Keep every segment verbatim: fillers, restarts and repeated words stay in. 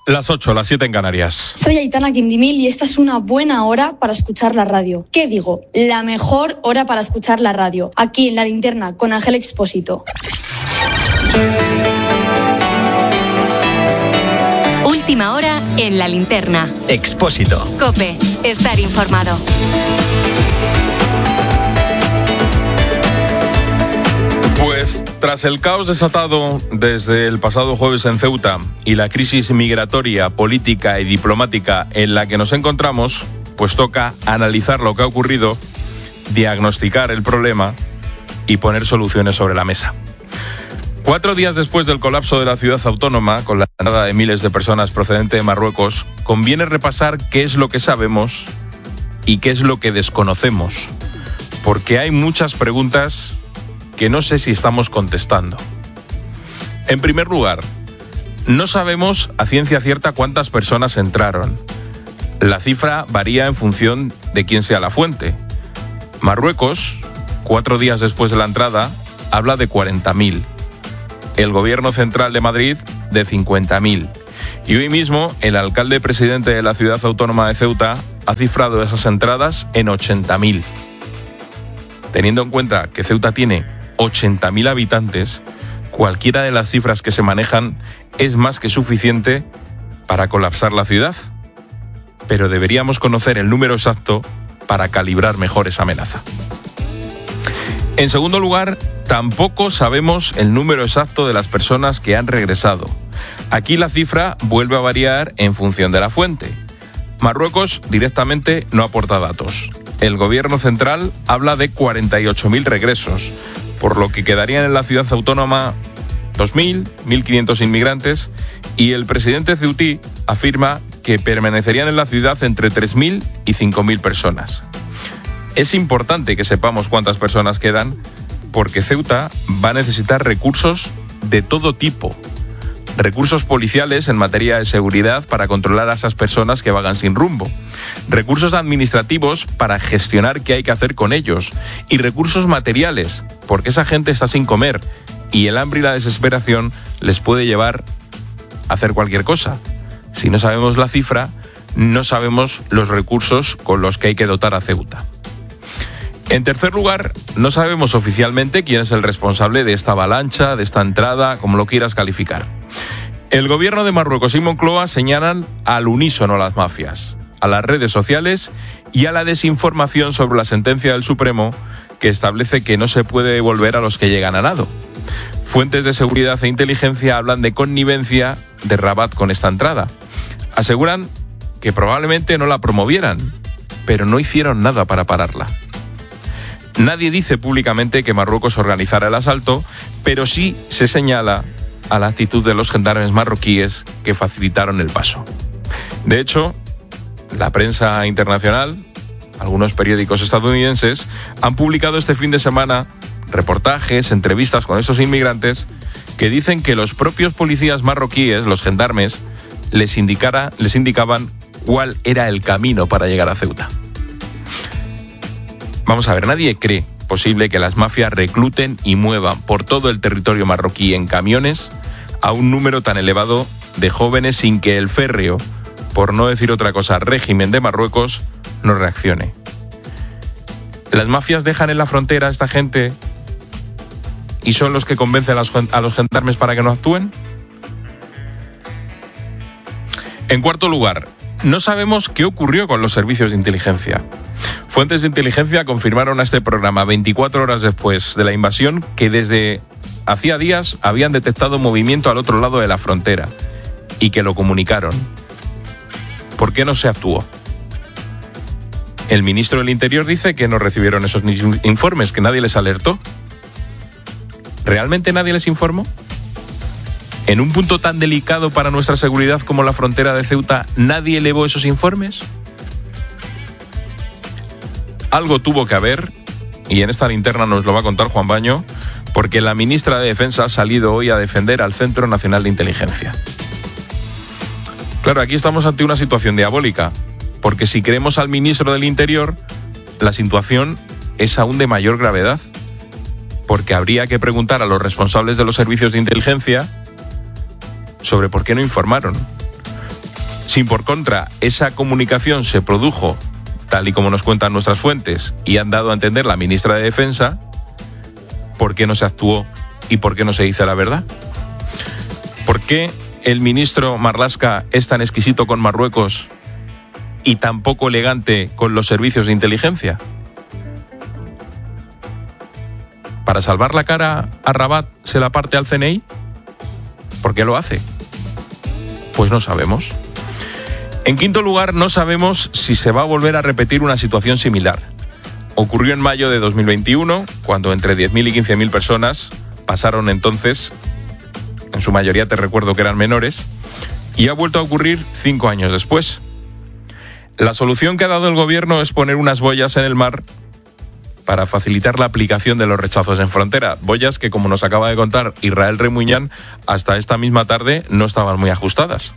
Las ocho, las siete en Canarias. Soy Aitana Quindimil y esta es una buena hora para escuchar la radio. ¿Qué digo? La mejor hora para escuchar la radio. Aquí en La Linterna con Ángel Expósito. Última hora en La Linterna. Expósito. COPE. Estar informado. Pues tras el caos desatado desde el pasado jueves en Ceuta y la crisis migratoria, política y diplomática en la que nos encontramos, pues toca analizar lo que ha ocurrido, diagnosticar el problema y poner soluciones sobre la mesa. Cuatro días después del colapso de la ciudad autónoma, con la entrada de miles de personas procedentes de Marruecos, conviene repasar qué es lo que sabemos y qué es lo que desconocemos, porque hay muchas preguntas que no sé si estamos contestando. En primer lugar, no sabemos a ciencia cierta cuántas personas entraron. La cifra varía en función de quién sea la fuente. Marruecos, cuatro días después de la entrada, habla de cuarenta mil. El Gobierno Central de Madrid, de cincuenta mil. Y hoy mismo, el alcalde presidente de la ciudad autónoma de Ceuta ha cifrado esas entradas en ochenta mil. Teniendo en cuenta que Ceuta tiene ochenta mil habitantes, cualquiera de las cifras que se manejan es más que suficiente para colapsar la ciudad. Pero deberíamos conocer el número exacto para calibrar mejor esa amenaza. En segundo lugar, tampoco sabemos el número exacto de las personas que han regresado. Aquí la cifra vuelve a variar en función de la fuente. Marruecos directamente no aporta datos. El gobierno central habla de cuarenta y ocho mil regresos, por lo que quedarían en la ciudad autónoma dos mil, mil quinientos inmigrantes, y el presidente ceutí afirma que permanecerían en la ciudad entre tres mil y cinco mil personas. Es importante que sepamos cuántas personas quedan, porque Ceuta va a necesitar recursos de todo tipo. Recursos policiales en materia de seguridad para controlar a esas personas que vagan sin rumbo. Recursos administrativos para gestionar qué hay que hacer con ellos. Y recursos materiales, porque esa gente está sin comer y el hambre y la desesperación les puede llevar a hacer cualquier cosa. Si no sabemos la cifra, no sabemos los recursos con los que hay que dotar a Ceuta. En tercer lugar, no sabemos oficialmente quién es el responsable de esta avalancha, de esta entrada, como lo quieras calificar. El gobierno de Marruecos y Moncloa señalan al unísono a las mafias, a las redes sociales y a la desinformación sobre la sentencia del Supremo que establece que no se puede devolver a los que llegan a nado. Fuentes de seguridad e inteligencia hablan de connivencia de Rabat con esta entrada. Aseguran que probablemente no la promovieran, pero no hicieron nada para pararla. Nadie dice públicamente que Marruecos organizara el asalto, pero sí se señala a la actitud de los gendarmes marroquíes que facilitaron el paso. De hecho, la prensa internacional, algunos periódicos estadounidenses, han publicado este fin de semana reportajes, entrevistas con estos inmigrantes que dicen que los propios policías marroquíes, los gendarmes, les, indicara, les indicaban cuál era el camino para llegar a Ceuta. Vamos a ver, nadie cree posible que las mafias recluten y muevan por todo el territorio marroquí en camiones a un número tan elevado de jóvenes sin que el férreo, por no decir otra cosa, régimen de Marruecos, no reaccione. ¿Las mafias dejan en la frontera a esta gente y son los que convencen a los, a los gendarmes para que no actúen? En cuarto lugar, no sabemos qué ocurrió con los servicios de inteligencia. Fuentes de inteligencia confirmaron a este programa veinticuatro horas después de la invasión que desde hacía días habían detectado movimiento al otro lado de la frontera y que lo comunicaron. ¿Por qué no se actuó? El ministro del Interior dice que no recibieron esos informes, que nadie les alertó. ¿Realmente nadie les informó? ¿En un punto tan delicado para nuestra seguridad como la frontera de Ceuta, nadie elevó esos informes? Algo tuvo que haber, y en esta linterna nos lo va a contar Juan Baño, porque la ministra de Defensa ha salido hoy a defender al Centro Nacional de Inteligencia. Claro, aquí estamos ante una situación diabólica, porque si creemos al ministro del Interior, la situación es aún de mayor gravedad, porque habría que preguntar a los responsables de los servicios de inteligencia sobre por qué no informaron. Si por contra esa comunicación se produjo tal y como nos cuentan nuestras fuentes y han dado a entender la ministra de Defensa, ¿por qué no se actuó y por qué no se dice la verdad? ¿Por qué el ministro Marlaska es tan exquisito con Marruecos y tan poco elegante con los servicios de inteligencia? ¿Para salvar la cara a Rabat se la parte al C N I? ¿Por qué lo hace? Pues no sabemos. En quinto lugar, no sabemos si se va a volver a repetir una situación similar. Ocurrió en mayo de dos mil veintiuno, cuando entre diez mil y quince mil personas pasaron entonces, en su mayoría te recuerdo que eran menores, y ha vuelto a ocurrir cinco años después. La solución que ha dado el gobierno es poner unas boyas en el mar para facilitar la aplicación de los rechazos en frontera. Boyas que, como nos acaba de contar Israel Remuñán, hasta esta misma tarde no estaban muy ajustadas.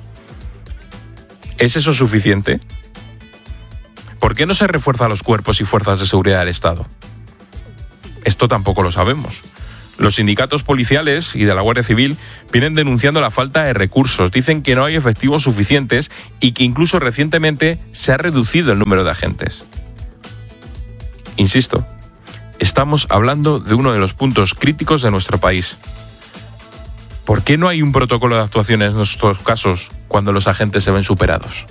¿Es eso suficiente? ¿Por qué no se refuerza los cuerpos y fuerzas de seguridad del Estado? Esto tampoco lo sabemos. Los sindicatos policiales y de la Guardia Civil vienen denunciando la falta de recursos. Dicen que no hay efectivos suficientes y que incluso recientemente se ha reducido el número de agentes. Insisto, estamos hablando de uno de los puntos críticos de nuestro país. ¿Por qué no hay un protocolo de actuación en estos casos cuando los agentes se ven superados?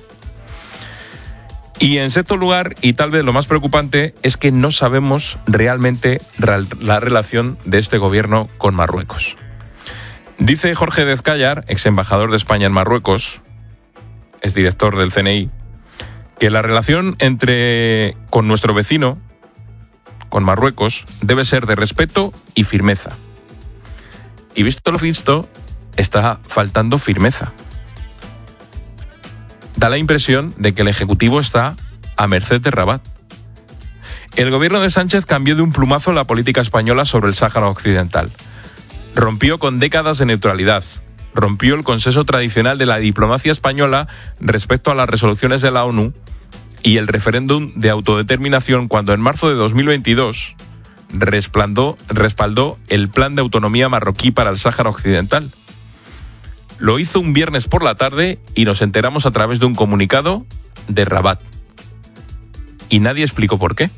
Y en sexto lugar, y tal vez lo más preocupante, es que no sabemos realmente la relación de este gobierno con Marruecos. Dice Jorge Dezcayar, ex embajador de España en Marruecos, es director del C N I, que la relación entre con nuestro vecino, con Marruecos, debe ser de respeto y firmeza. Y visto lo visto, está faltando firmeza. Da la impresión de que el Ejecutivo está a merced de Rabat. El gobierno de Sánchez cambió de un plumazo la política española sobre el Sáhara Occidental. Rompió con décadas de neutralidad. Rompió el consenso tradicional de la diplomacia española respecto a las resoluciones de la ONU y el referéndum de autodeterminación cuando en marzo de dos mil veintidós respaldó, respaldó el plan de autonomía marroquí para el Sáhara Occidental. Lo hizo un viernes por la tarde y nos enteramos a través de un comunicado de Rabat. Y nadie explicó por qué.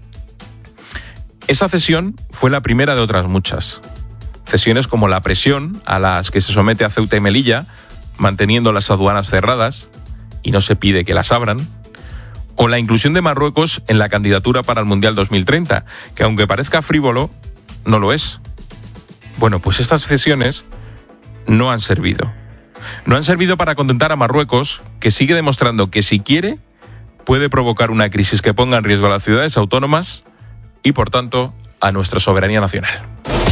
Esa cesión fue la primera de otras muchas. Cesiones como la presión a las que se somete a Ceuta y Melilla, manteniendo las aduanas cerradas, y no se pide que las abran, o la inclusión de Marruecos en la candidatura para el Mundial dos mil treinta, que aunque parezca frívolo, no lo es. Bueno, pues estas cesiones no han servido. No han servido para contentar a Marruecos, que sigue demostrando que si quiere, puede provocar una crisis que ponga en riesgo a las ciudades autónomas y, por tanto, a nuestra soberanía nacional.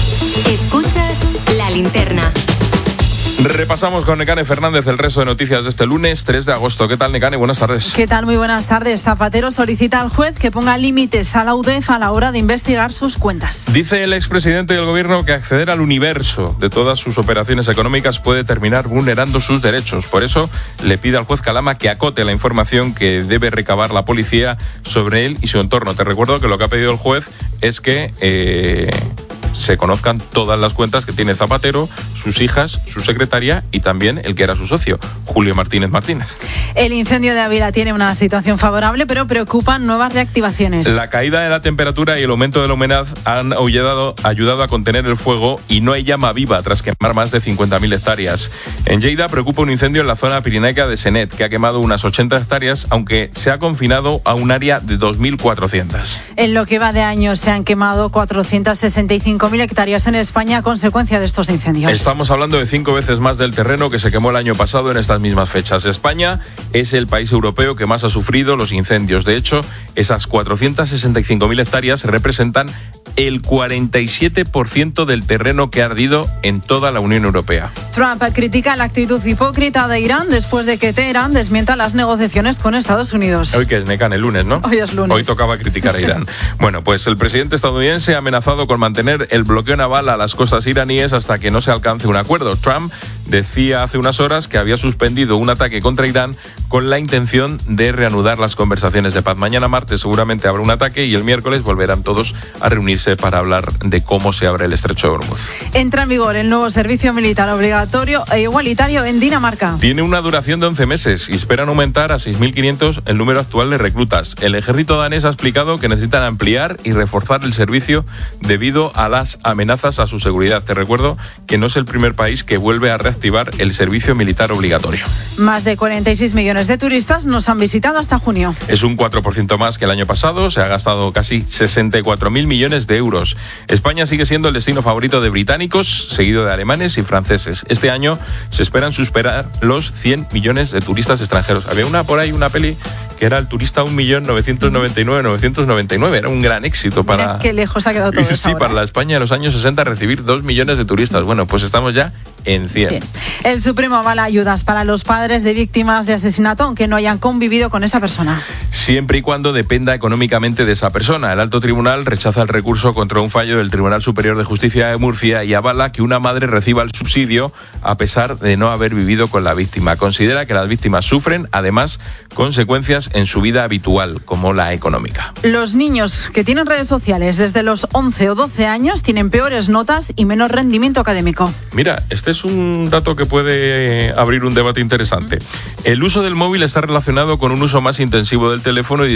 Escuchas La Linterna. Repasamos con Nekane Fernández el resto de noticias de este lunes tres de agosto. ¿Qué tal, Nekane? Buenas tardes. ¿Qué tal? Muy buenas tardes. Zapatero solicita al juez que ponga límites a la U D E F a la hora de investigar sus cuentas. Dice el expresidente del gobierno que acceder al universo de todas sus operaciones económicas puede terminar vulnerando sus derechos. Por eso le pide al juez Calama que acote la información que debe recabar la policía sobre él y su entorno. Te recuerdo que lo que ha pedido el juez es que Eh, se conozcan todas las cuentas que tiene Zapatero, sus hijas, su secretaria y también el que era su socio, Julio Martínez Martínez. El incendio de Ávila tiene una situación favorable, pero preocupan nuevas reactivaciones. La caída de la temperatura y el aumento de la humedad han ayudado, ayudado a contener el fuego y no hay llama viva tras quemar más de cincuenta mil hectáreas. En Lleida preocupa un incendio en la zona pirenaica de Senet, que ha quemado unas ochenta hectáreas, aunque se ha confinado a un área de dos mil cuatrocientas. En lo que va de año se han quemado cuatrocientas sesenta y cinco mil hectáreas en España a consecuencia de estos incendios. Estamos hablando de cinco veces más del terreno que se quemó el año pasado en estas mismas fechas. España es el país europeo que más ha sufrido los incendios. De hecho, esas cuatrocientas sesenta y cinco mil hectáreas representan el cuarenta y siete por ciento del terreno que ha ardido en toda la Unión Europea. Trump critica la actitud hipócrita de Irán después de que Teherán desmienta las negociaciones con Estados Unidos. Hoy que es Nekane, el lunes, ¿no? Hoy es lunes. Hoy tocaba criticar a Irán. Bueno, pues el presidente estadounidense ha amenazado con mantener el bloqueo naval a las costas iraníes hasta que no se alcance un acuerdo. Trump decía hace unas horas que había suspendido un ataque contra Irán con la intención de reanudar las conversaciones de paz. Mañana martes seguramente habrá un ataque y el miércoles volverán todos a reunirse para hablar de cómo se abre el estrecho de Hormuz. Entra en vigor el nuevo servicio militar obligatorio e igualitario en Dinamarca. Tiene una duración de once meses y esperan aumentar a seis mil quinientos el número actual de reclutas. El ejército danés ha explicado que necesitan ampliar y reforzar el servicio debido a las amenazas a su seguridad. Te recuerdo que no es el primer país que vuelve a reactivar el servicio militar obligatorio. Más de cuarenta y seis millones de turistas nos han visitado hasta junio. Es un cuatro por ciento más que el año pasado, se ha gastado casi sesenta y cuatro mil millones de euros. España sigue siendo el destino favorito de británicos, seguido de alemanes y franceses. Este año se esperan superar los cien millones de turistas extranjeros. Había una por ahí, una peli que era el turista un millón novecientos noventa y nueve mil novecientos noventa y nueve. Era un gran éxito para... Mira qué lejos ha quedado todo eso. Sí, para la España de los años sesenta recibir dos millones de turistas. Bueno, pues estamos ya en cien. Bien. El Supremo avala ayudas para los padres de víctimas de asesinato, aunque no hayan convivido con esa persona. Siempre y cuando dependa económicamente de esa persona. El alto tribunal rechaza el recurso contra un fallo del Tribunal Superior de Justicia de Murcia y avala que una madre reciba el subsidio a pesar de no haber vivido con la víctima. Considera que las víctimas sufren, además, consecuencias en su vida habitual, como la económica. Los niños que tienen redes sociales desde los once o doce años tienen peores notas y menos rendimiento académico. Mira, este es un dato que puede abrir un debate interesante. El uso del móvil está relacionado con un uso más intensivo del teléfono y